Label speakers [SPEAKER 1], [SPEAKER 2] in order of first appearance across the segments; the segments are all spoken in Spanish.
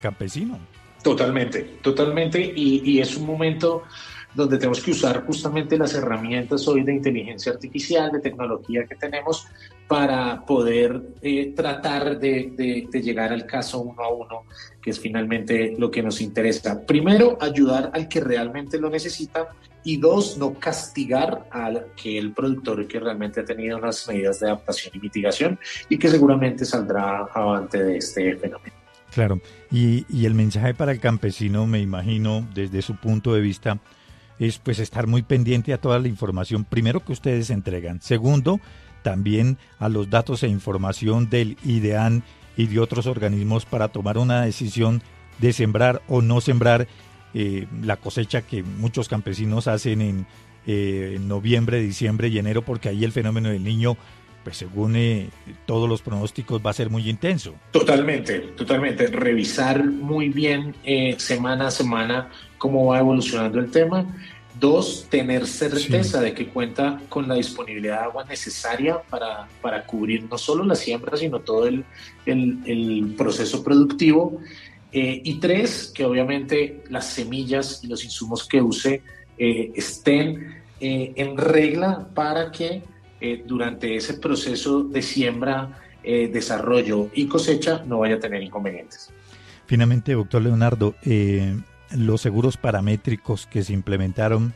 [SPEAKER 1] campesino.
[SPEAKER 2] Totalmente, totalmente, y es un momento donde tenemos que usar justamente las herramientas hoy de inteligencia artificial, de tecnología que tenemos para poder tratar de llegar al caso uno a uno, que es finalmente lo que nos interesa. Primero, ayudar al que realmente lo necesita, y dos, no castigar al que el productor que realmente ha tenido unas medidas de adaptación y mitigación y que seguramente saldrá avante de este fenómeno.
[SPEAKER 1] Claro, y el mensaje para el campesino, me imagino, desde su punto de vista, es pues estar muy pendiente a toda la información, primero que ustedes entregan, segundo, también a los datos e información del IDEAN y de otros organismos para tomar una decisión de sembrar o no sembrar la cosecha que muchos campesinos hacen en noviembre, diciembre y enero, porque ahí el fenómeno del Niño, pues según todos los pronósticos, va a ser muy intenso.
[SPEAKER 2] Totalmente, totalmente. Revisar muy bien semana a semana cómo va evolucionando el tema. Dos, tener certeza de que cuenta con la disponibilidad de agua necesaria para cubrir no solo la siembra, sino todo el proceso productivo. Y tres, que obviamente las semillas y los insumos que use estén en regla para que durante ese proceso de siembra, desarrollo y cosecha no vaya a tener inconvenientes.
[SPEAKER 1] Finalmente, doctor Leonardo, los seguros paramétricos que se implementaron,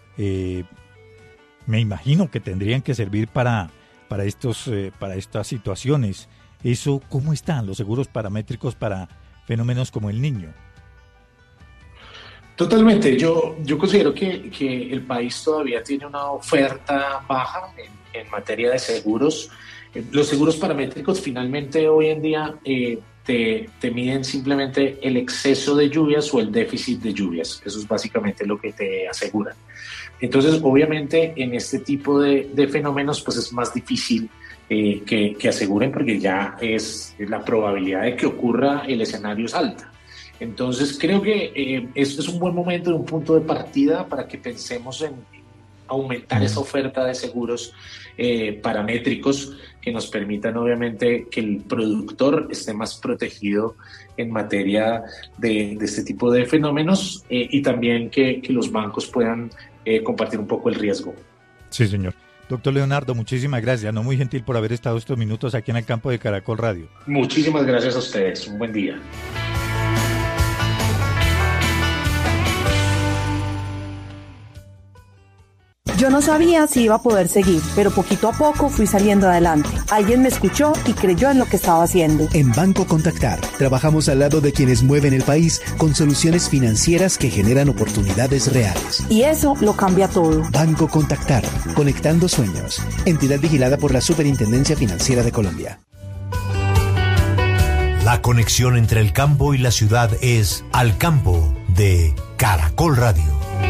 [SPEAKER 1] me imagino que tendrían que servir para estas situaciones. ¿Eso cómo están los seguros paramétricos para fenómenos como el Niño?
[SPEAKER 2] Totalmente, yo considero que el país todavía tiene una oferta baja en materia de seguros. Los seguros paramétricos finalmente hoy en día te miden simplemente el exceso de lluvias o el déficit de lluvias. Eso es básicamente lo que te aseguran. Entonces, obviamente, en este tipo de fenómenos, pues es más difícil que aseguren, porque ya es la probabilidad de que ocurra el escenario es alta. Entonces creo que esto es un buen momento, un punto de partida para que pensemos en aumentar esa oferta de seguros paramétricos que nos permitan obviamente que el productor esté más protegido en materia de este tipo de fenómenos, y también que los bancos puedan compartir un poco el riesgo.
[SPEAKER 1] Sí, señor. Doctor Leonardo, muchísimas gracias. No, muy gentil por haber estado estos minutos aquí en el campo de Caracol Radio.
[SPEAKER 2] Muchísimas gracias a ustedes. Un buen día.
[SPEAKER 3] Yo no sabía si iba a poder seguir, pero poquito a poco fui saliendo adelante. Alguien me escuchó y creyó en lo que estaba haciendo.
[SPEAKER 4] En Banco Contactar, trabajamos al lado de quienes mueven el país con soluciones financieras que generan oportunidades reales.
[SPEAKER 3] Y eso lo cambia todo.
[SPEAKER 4] Banco Contactar, conectando sueños. Entidad vigilada por la Superintendencia Financiera de Colombia.
[SPEAKER 5] La conexión entre el campo y la ciudad es Al Campo de Caracol Radio.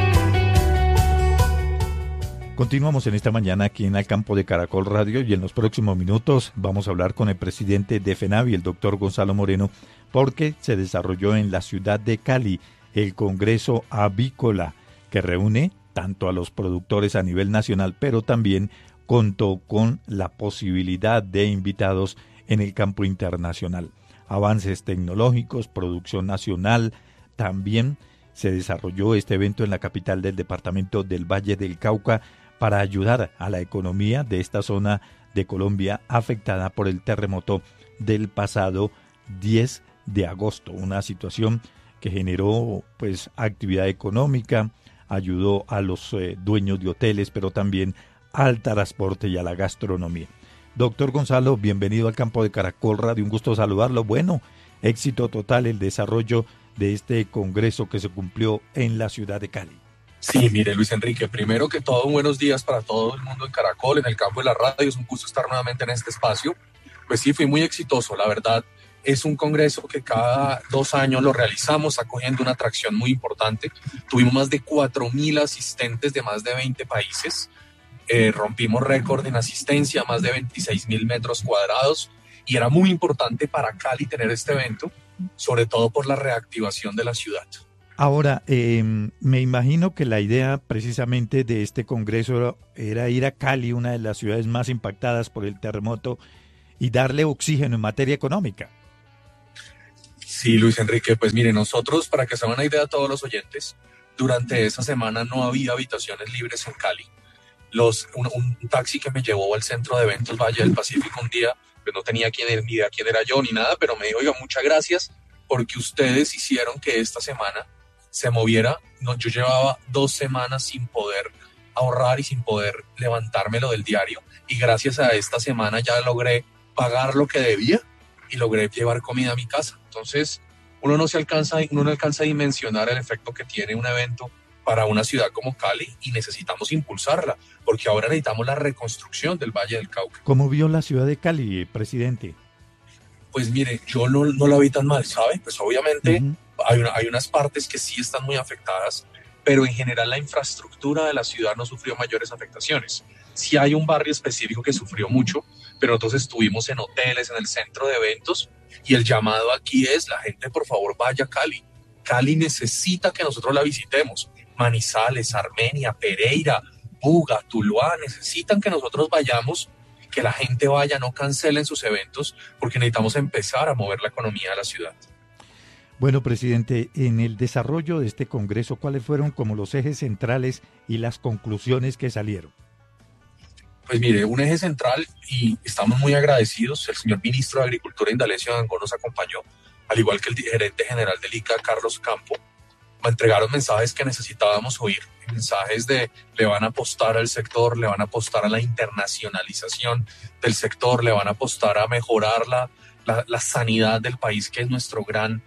[SPEAKER 1] Continuamos en esta mañana aquí en el campo de Caracol Radio, y en los próximos minutos vamos a hablar con el presidente de FENAVI, el doctor Gonzalo Moreno, porque se desarrolló en la ciudad de Cali el Congreso Avícola, que reúne tanto a los productores a nivel nacional, pero también contó con la posibilidad de invitados en el campo internacional. Avances tecnológicos, producción nacional. También se desarrolló este evento en la capital del departamento del Valle del Cauca, para ayudar a la economía de esta zona de Colombia afectada por el terremoto del pasado 10 de agosto. Una situación que generó pues actividad económica, ayudó a los dueños de hoteles, pero también al transporte y a la gastronomía. Doctor Gonzalo, bienvenido al campo de Caracol Radio, un gusto saludarlo. Bueno, éxito total el desarrollo de este congreso que se cumplió en la ciudad de Cali.
[SPEAKER 6] Sí, mire, Luis Enrique, primero que todo, buenos días para todo el mundo en Caracol, en el campo de la radio. Es un gusto estar nuevamente en este espacio. Pues sí, fui muy exitoso, la verdad. Es un congreso que cada 2 años lo realizamos, acogiendo una atracción muy importante. Tuvimos más de 4.000 asistentes de más de 20 países. Rompimos récord en asistencia, más de 26.000 metros cuadrados. Y era muy importante para Cali tener este evento, sobre todo por la reactivación de la ciudad.
[SPEAKER 1] Ahora, me imagino que la idea precisamente de este congreso era ir a Cali, una de las ciudades más impactadas por el terremoto, y darle oxígeno en materia económica.
[SPEAKER 6] Sí, Luis Enrique, pues mire, nosotros, para que se hagan una idea a todos los oyentes, durante esa semana no había habitaciones libres en Cali. Un taxi que me llevó al centro de eventos Valle del Pacífico un día, pues no tenía ni idea quién era yo ni nada, pero me dijo, oiga, muchas gracias porque ustedes hicieron que esta semana se moviera. No, yo llevaba 2 semanas sin poder ahorrar y sin poder levantármelo del diario, y gracias a esta semana ya logré pagar lo que debía y logré llevar comida a mi casa. Entonces, uno no alcanza a dimensionar el efecto que tiene un evento para una ciudad como Cali, y necesitamos impulsarla, porque ahora necesitamos la reconstrucción del Valle del Cauca.
[SPEAKER 1] ¿Cómo vio la ciudad de Cali, presidente?
[SPEAKER 6] Pues mire, yo no la vi tan mal, ¿sabe? Pues obviamente hay unas partes que sí están muy afectadas, pero en general la infraestructura de la ciudad no sufrió mayores afectaciones. Sí hay un barrio específico que sufrió mucho, pero entonces estuvimos en hoteles, en el centro de eventos, y el llamado aquí es, la gente por favor vaya a Cali. Cali necesita que nosotros la visitemos. Manizales, Armenia, Pereira, Buga, Tuluá, necesitan que nosotros vayamos, que la gente vaya, no cancelen sus eventos, porque necesitamos empezar a mover la economía de la ciudad.
[SPEAKER 1] Bueno, presidente, en el desarrollo de este congreso, ¿cuáles fueron como los ejes centrales y las conclusiones que salieron?
[SPEAKER 6] Pues mire, un eje central, y estamos muy agradecidos, el señor ministro de Agricultura Indalecio Arango nos acompañó, al igual que el gerente general del ICA, Carlos Campo. Me entregaron mensajes que necesitábamos oír, mensajes de le van a apostar al sector, le van a apostar a la internacionalización del sector, le van a apostar a mejorar la sanidad del país, que es nuestro gran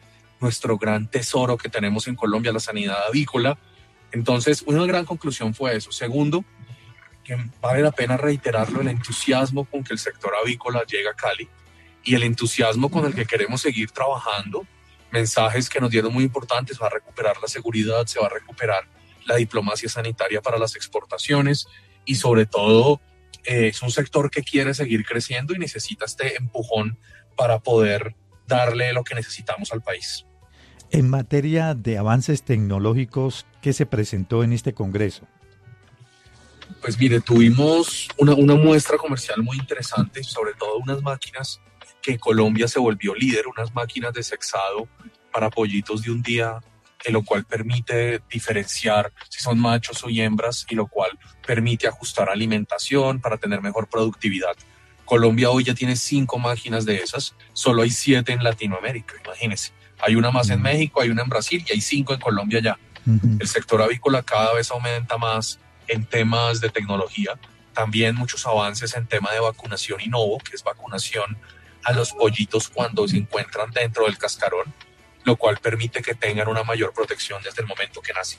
[SPEAKER 6] tesoro que tenemos en Colombia, la sanidad avícola. Entonces, una gran conclusión fue eso. Segundo, que vale la pena reiterarlo, el entusiasmo con que el sector avícola llega a Cali y el entusiasmo con el que queremos seguir trabajando. Mensajes que nos dieron muy importantes: va a recuperar la seguridad, se va a recuperar la diplomacia sanitaria para las exportaciones, y sobre todo es un sector que quiere seguir creciendo y necesita este empujón para poder darle lo que necesitamos al país.
[SPEAKER 1] En materia de avances tecnológicos, ¿qué se presentó en este congreso?
[SPEAKER 6] Pues mire, tuvimos una muestra comercial muy interesante, sobre todo unas máquinas que Colombia se volvió líder, unas máquinas de sexado para pollitos de un día, en lo cual permite diferenciar si son machos o hembras, y lo cual permite ajustar alimentación para tener mejor productividad. Colombia hoy ya tiene 5 máquinas de esas, solo hay 7 en Latinoamérica, imagínense. Hay una más en México, hay una en Brasil y hay 5 en Colombia ya. El sector avícola cada vez aumenta más en temas de tecnología, también muchos avances en tema de vacunación Innovo, que es vacunación a los pollitos cuando se encuentran dentro del cascarón, lo cual permite que tengan una mayor protección desde el momento que nacen.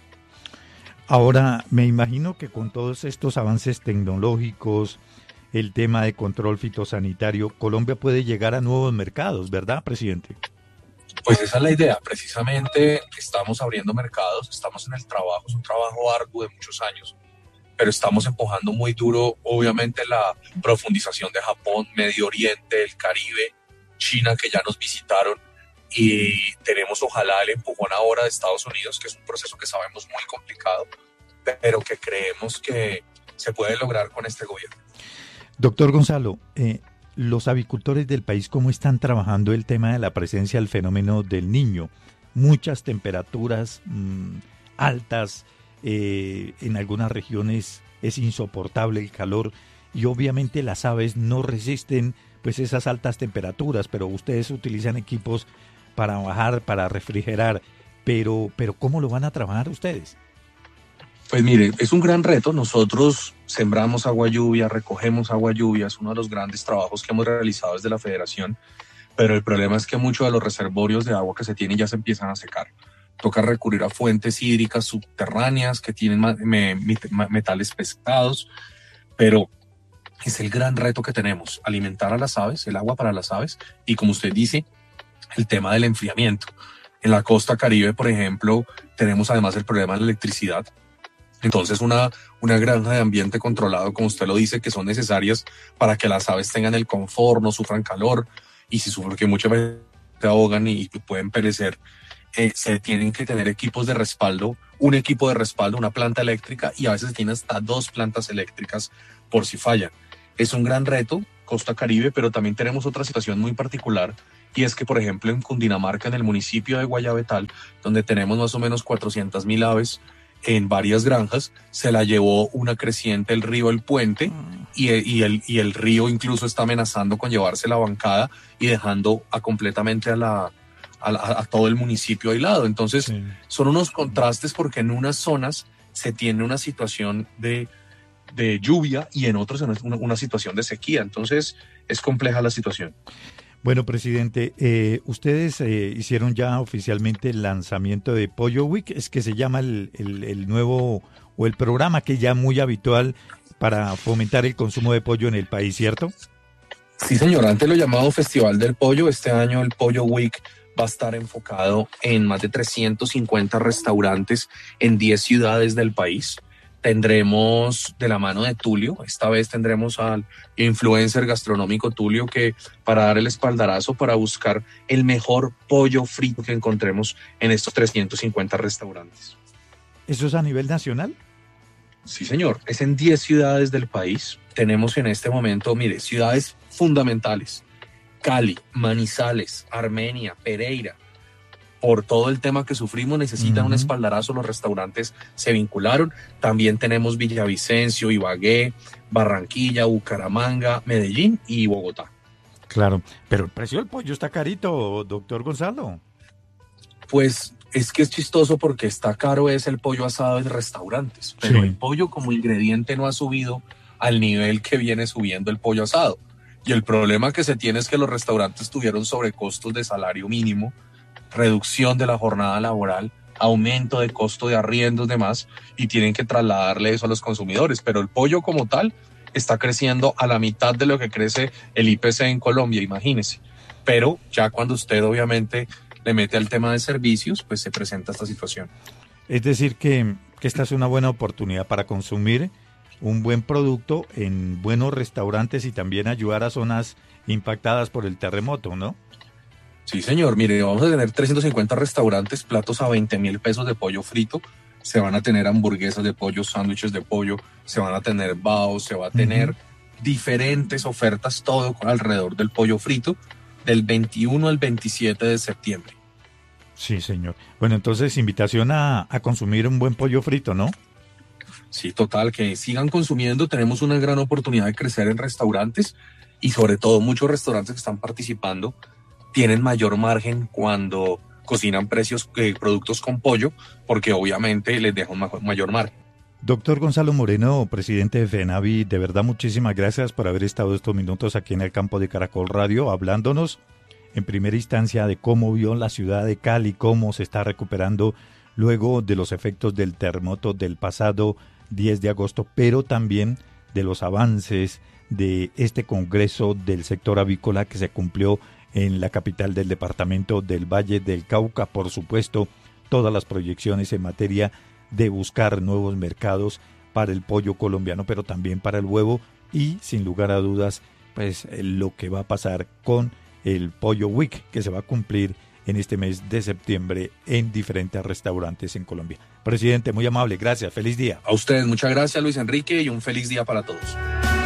[SPEAKER 1] Ahora, me imagino que con todos estos avances tecnológicos, el tema de control fitosanitario, Colombia puede llegar a nuevos mercados, ¿verdad, presidente?
[SPEAKER 6] Pues esa es la idea, precisamente estamos abriendo mercados, estamos en el trabajo, es un trabajo arduo de muchos años, pero estamos empujando muy duro, obviamente, la profundización de Japón, Medio Oriente, el Caribe, China, que ya nos visitaron, y tenemos ojalá el empujón ahora de Estados Unidos, que es un proceso que sabemos muy complicado, pero que creemos que se puede lograr con este gobierno.
[SPEAKER 1] Doctor Gonzalo, los avicultores del país, ¿cómo están trabajando el tema de la presencia del fenómeno del Niño? Muchas temperaturas altas, en algunas regiones es insoportable el calor, y obviamente las aves no resisten pues esas altas temperaturas, pero ustedes utilizan equipos para bajar, para refrigerar, pero ¿cómo lo van a trabajar ustedes?
[SPEAKER 6] Pues mire, es un gran reto. Nosotros sembramos agua lluvia, recogemos agua lluvia, es uno de los grandes trabajos que hemos realizado desde la federación, pero el problema es que muchos de los reservorios de agua que se tienen ya se empiezan a secar. Toca recurrir a fuentes hídricas subterráneas que tienen metales pesados, pero es el gran reto que tenemos, alimentar a las aves, el agua para las aves, y como usted dice, el tema del enfriamiento. En la costa Caribe, por ejemplo, tenemos además el problema de la electricidad. Entonces una granja de ambiente controlado, como usted lo dice, que son necesarias para que las aves tengan el confort, no sufran calor, y si sufren, que muchas veces se ahogan y pueden perecer, se tienen que tener equipos de respaldo, un equipo de respaldo, una planta eléctrica, y a veces se tienen hasta 2 plantas eléctricas por si fallan. Es un gran reto, Costa Caribe, pero también tenemos otra situación muy particular, y es que, por ejemplo, en Cundinamarca, en el municipio de Guayabetal, donde tenemos más o menos 400.000 aves en varias granjas, se la llevó una creciente el río El Puente, y el río incluso está amenazando con llevarse la bancada y dejando completamente a todo el municipio aislado. Entonces, sí, son unos contrastes, porque en unas zonas se tiene una situación de lluvia y en otras una situación de sequía. Entonces, es compleja la situación.
[SPEAKER 1] Bueno, presidente, ustedes hicieron ya oficialmente el lanzamiento de Pollo Week, es que se llama el nuevo, o el programa que ya muy habitual para fomentar el consumo de pollo en el país, ¿cierto?
[SPEAKER 6] Sí, señor, antes lo llamado Festival del Pollo. Este año el Pollo Week va a estar enfocado en más de 350 restaurantes en 10 ciudades del país. Tendremos de la mano de Tulio, esta vez tendremos al influencer gastronómico Tulio, que para dar el espaldarazo, para buscar el mejor pollo frito que encontremos en estos 350 restaurantes.
[SPEAKER 1] ¿Eso es a nivel nacional?
[SPEAKER 6] Sí, señor, es en 10 ciudades del país. Tenemos en este momento, mire, ciudades fundamentales: Cali, Manizales, Armenia, Pereira. Por todo el tema que sufrimos, necesitan un espaldarazo, los restaurantes se vincularon. También tenemos Villavicencio, Ibagué, Barranquilla, Bucaramanga, Medellín y Bogotá.
[SPEAKER 1] Claro, pero el precio del pollo está carito, doctor Gonzalo.
[SPEAKER 6] Pues es que es chistoso, porque está caro es el pollo asado en restaurantes, pero sí, el pollo como ingrediente no ha subido al nivel que viene subiendo el pollo asado. Y el problema que se tiene es que los restaurantes tuvieron sobrecostos de salario mínimo, reducción de la jornada laboral, aumento de costo de arriendos, demás, y tienen que trasladarle eso a los consumidores. Pero el pollo como tal está creciendo a la mitad de lo que crece el IPC en Colombia, imagínese. Pero ya cuando usted obviamente le mete al tema de servicios, pues se presenta esta situación.
[SPEAKER 1] Es decir que esta es una buena oportunidad para consumir un buen producto en buenos restaurantes y también ayudar a zonas impactadas por el terremoto, ¿no?
[SPEAKER 6] Sí, señor. Mire, vamos a tener 350 restaurantes, platos a 20.000 pesos de pollo frito. Se van a tener hamburguesas de pollo, sándwiches de pollo, se van a tener baos, se va a tener diferentes ofertas, todo alrededor del pollo frito, del 21 al 27 de septiembre.
[SPEAKER 1] Sí, señor. Bueno, entonces invitación a consumir un buen pollo frito, ¿no?
[SPEAKER 6] Sí, total, que sigan consumiendo. Tenemos una gran oportunidad de crecer en restaurantes, y sobre todo muchos restaurantes que están participando tienen mayor margen cuando cocinan productos con pollo, porque obviamente les deja un mayor margen.
[SPEAKER 1] Doctor Gonzalo Moreno, presidente de FENAVI, de verdad muchísimas gracias por haber estado estos minutos aquí en el campo de Caracol Radio, hablándonos en primera instancia de cómo vio la ciudad de Cali, cómo se está recuperando luego de los efectos del terremoto del pasado 10 de agosto, pero también de los avances de este congreso del sector avícola que se cumplió en la capital del departamento del Valle del Cauca. Por supuesto, todas las proyecciones en materia de buscar nuevos mercados para el pollo colombiano, pero también para el huevo, y sin lugar a dudas, pues lo que va a pasar con el Pollo Week, que se va a cumplir en este mes de septiembre en diferentes restaurantes en Colombia. Presidente, muy amable, gracias, feliz día.
[SPEAKER 6] A ustedes, muchas gracias, Luis Enrique, y un feliz día para todos.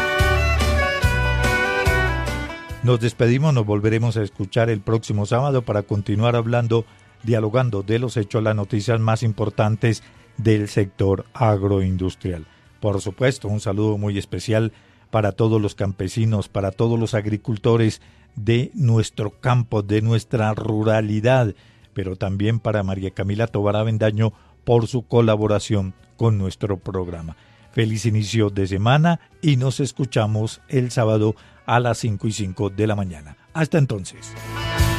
[SPEAKER 1] Nos despedimos, nos volveremos a escuchar el próximo sábado para continuar dialogando de los hechos, las noticias más importantes del sector agroindustrial. Por supuesto, un saludo muy especial para todos los campesinos, para todos los agricultores de nuestro campo, de nuestra ruralidad, pero también para María Camila Tovar Avendaño por su colaboración con nuestro programa. Feliz inicio de semana y nos escuchamos el sábado a las 5:05 de la mañana. Hasta entonces.